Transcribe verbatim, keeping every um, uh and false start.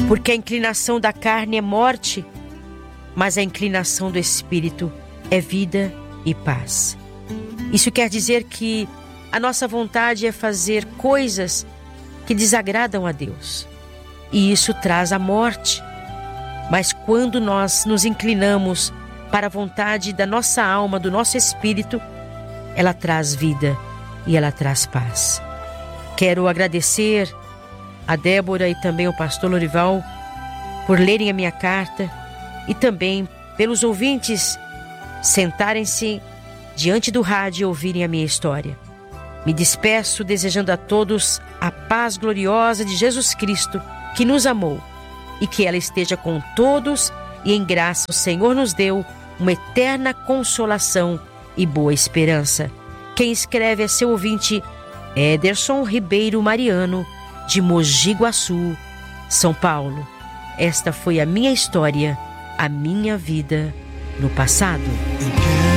Porque a inclinação da carne é morte, mas a inclinação do espírito é vida e paz. Isso quer dizer que a nossa vontade é fazer coisas que desagradam a Deus. E isso traz a morte. Mas quando nós nos inclinamos para a vontade da nossa alma, do nosso espírito, ela traz vida e ela traz paz. Quero agradecer a Débora e também o pastor Lorival por lerem a minha carta e também pelos ouvintes sentarem-se diante do rádio e ouvirem a minha história. Me despeço desejando a todos a paz gloriosa de Jesus Cristo, que nos amou, e que ela esteja com todos, e em graça o Senhor nos deu uma eterna consolação e boa esperança. Quem escreve é seu ouvinte Ederson Ribeiro Mariano, de Mogi Guaçu, São Paulo. Esta foi a minha história, a minha vida no passado.